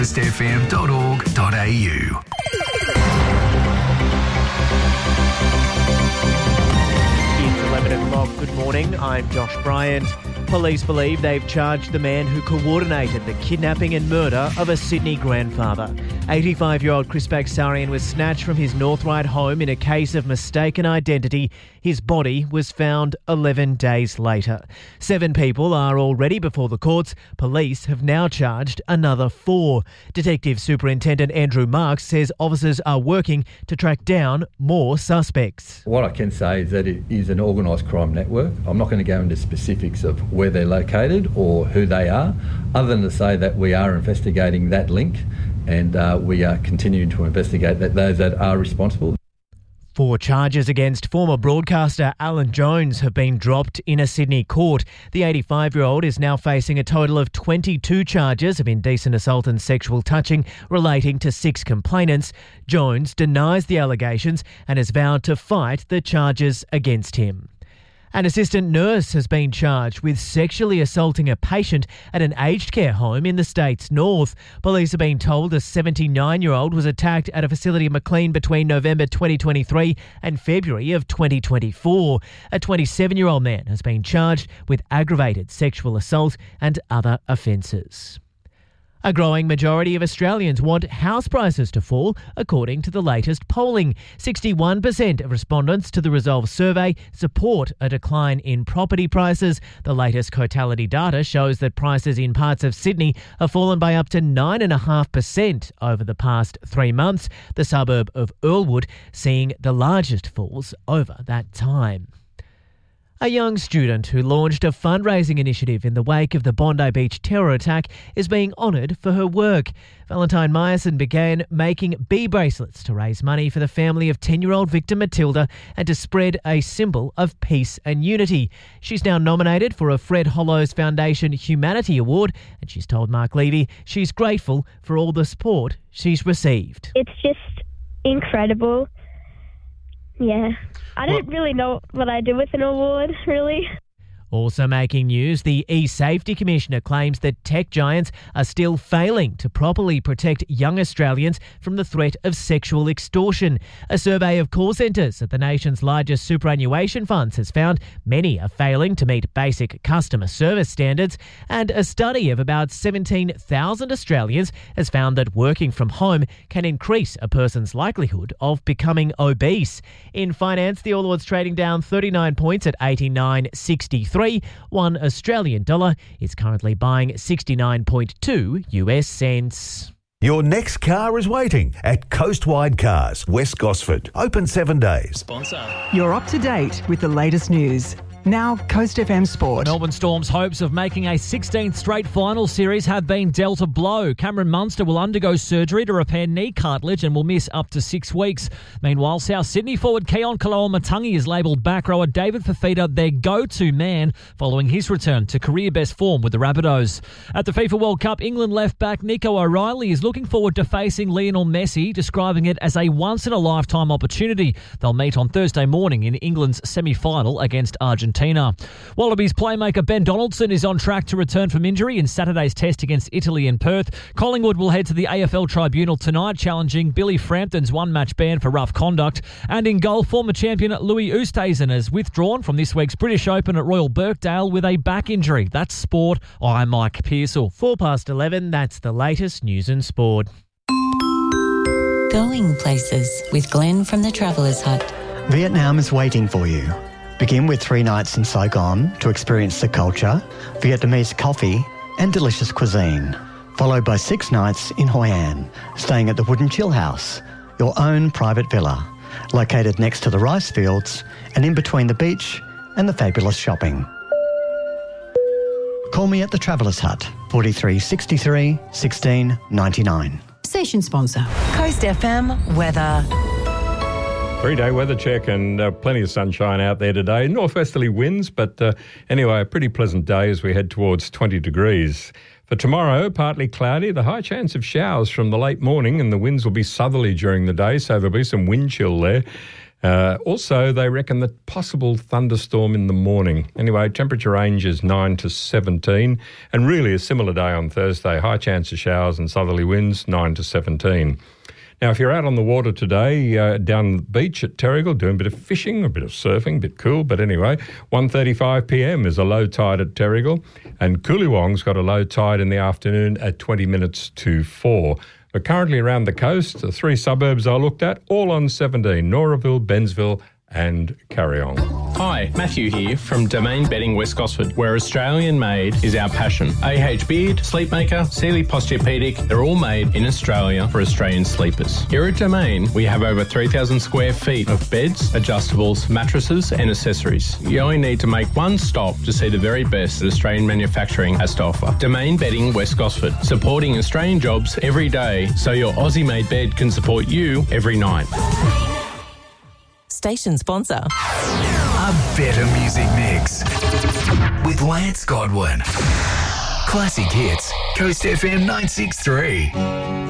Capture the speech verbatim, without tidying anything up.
coast f m dot org dot a u. It's eleven o'clock. Good morning. I'm Josh Bryant. Police believe they've charged the man who coordinated the kidnapping and murder of a Sydney grandfather. eighty-five-year-old Chris Bagsarian was snatched from his North home in a case of mistaken identity. His body was found eleven days later. Seven people are already before the courts. Police have now charged another four. Detective Superintendent Andrew Marks says officers are working to track down more suspects. What I can say is that it is an organised crime network. I'm not going to go into specifics of where they're located or who they are, other than to say that we are investigating that link and uh, we are continuing to investigate that those that are responsible. Four charges against former broadcaster Alan Jones have been dropped in a Sydney court. The eighty-five-year-old is now facing a total of twenty-two charges of indecent assault and sexual touching relating to six complainants. Jones denies the allegations and has vowed to fight the charges against him. An assistant nurse has been charged with sexually assaulting a patient at an aged care home in the state's north. Police have been told a seventy-nine-year-old was attacked at a facility in Maclean between November twenty twenty-three and February of twenty twenty-four. A twenty-seven-year-old man has been charged with aggravated sexual assault and other offences. A growing majority of Australians want house prices to fall, according to the latest polling. sixty-one percent of respondents to the Resolve survey support a decline in property prices. The latest Cotality data shows that prices in parts of Sydney have fallen by up to nine point five percent over the past three months, the suburb of Earlwood seeing the largest falls over that time. A young student who launched a fundraising initiative in the wake of the Bondi Beach terror attack is being honoured for her work. Valentine Myerson began making bee bracelets to raise money for the family of ten-year-old victim Matilda and to spread a symbol of peace and unity. She's now nominated for a Fred Hollows Foundation Humanity Award, and she's told Mark Levy she's grateful for all the support she's received. It's just incredible. Yeah. I don't well, really know what I do with an award, really. Also making news, the eSafety Commissioner claims that tech giants are still failing to properly protect young Australians from the threat of sexual extortion. A survey of call centres at the nation's largest superannuation funds has found many are failing to meet basic customer service standards, and a study of about seventeen thousand Australians has found that working from home can increase a person's likelihood of becoming obese. In finance, the All Ords trading down thirty-nine points at eighty-nine sixty-three. One Australian dollar is currently buying sixty-nine point two U S cents. Your next car is waiting at Coastwide Cars, West Gosford. Open seven days. Sponsor. You're up to date with the latest news. Now, Coast F M Sport. Melbourne Storm's hopes of making a sixteenth straight final series have been dealt a blow. Cameron Munster will undergo surgery to repair knee cartilage and will miss up to six weeks. Meanwhile, South Sydney forward Keon Kaloa-Matangi is labelled back rower David Fafita their go-to man following his return to career-best form with the Rabbitohs. At the FIFA World Cup, England left-back Nico O'Reilly is looking forward to facing Lionel Messi, describing it as a once-in-a-lifetime opportunity. They'll meet on Thursday morning in England's semi-final against Argentina. Wallabies playmaker Ben Donaldson is on track to return from injury in Saturday's test against Italy in Perth. Collingwood will head to the A F L Tribunal tonight, challenging Billy Frampton's one-match ban for rough conduct. And in golf, former champion Louis Oosthuizen has withdrawn from this week's British Open at Royal Birkdale with a back injury. That's sport. I'm Mike Pearsall. Four past eleven, that's the latest news and sport. Going places with Glenn from the Travellers Hut. Vietnam is waiting for you. Begin with three nights in Saigon to experience the culture, Vietnamese coffee and delicious cuisine, followed by six nights in Hoi An, staying at the Wooden Chill House, your own private villa, located next to the rice fields and in between the beach and the fabulous shopping. Call me at the Travellers Hut, forty-three sixty-three, sixteen ninety-nine. Station sponsor. Coast F M weather. Three-day weather check and uh, plenty of sunshine out there today. Northwesterly winds, but uh, anyway, a pretty pleasant day as we head towards twenty degrees. For tomorrow, partly cloudy, the high chance of showers from the late morning, and the winds will be southerly during the day, so there'll be some wind chill there. Uh, also, they reckon the possible thunderstorm in the morning. Anyway, temperature range is nine to seventeen, and really a similar day on Thursday. High chance of showers and southerly winds, nine to seventeen. Now, if you're out on the water today, uh, down the beach at Terrigal, doing a bit of fishing, a bit of surfing, a bit cool, but anyway, one thirty-five p m is a low tide at Terrigal, and Coolywong's got a low tide in the afternoon at twenty minutes to four. But currently around the coast, the three suburbs I looked at, all on seventeen, Noraville, Bensville and Carryong. Hi, Matthew here from Domain Bedding West Gosford, where Australian made is our passion. A H Beard, Sleepmaker, Sealy Posturepedic, they're all made in Australia for Australian sleepers. Here at Domain, we have over three thousand square feet of beds, adjustables, mattresses and accessories. You only need to make one stop to see the very best that Australian manufacturing has to offer. Domain Bedding West Gosford, supporting Australian jobs every day so your Aussie-made bed can support you every night. Station sponsor. A better music mix with Lance Godwin. Classic hits, Coast F M nine six three.